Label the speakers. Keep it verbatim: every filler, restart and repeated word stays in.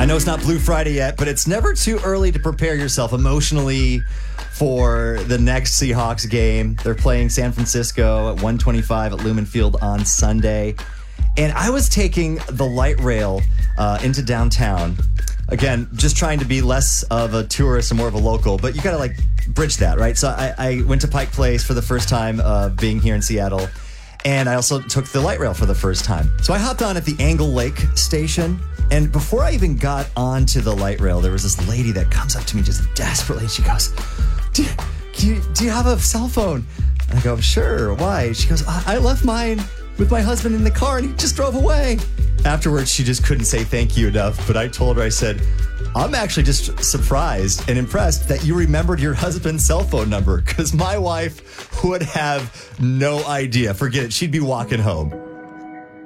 Speaker 1: know it's not Blue Friday yet, but it's never too early to prepare yourself emotionally for the next Seahawks game. They're playing San Francisco at one twenty-five at Lumen Field on Sunday. And I was taking the light rail uh, into downtown. Again, just trying to be less of a tourist and more of a local, but you got to like bridge that, right? So I, I went to Pike Place for the first time uh, being here in Seattle. And I also took the light rail for the first time. So I hopped on at the Angle Lake station. And before I even got onto the light rail, there was this lady that comes up to me just desperately. And she goes, do you, do you, do you have a cell phone? And I go, sure. Why? She goes, I, I left mine with my husband in the car and he just drove away. Afterwards, she just couldn't say thank you enough. But I told her, I said, I'm actually just surprised and impressed that you remembered your husband's cell phone number, because my wife would have no idea. Forget it. She'd be walking home.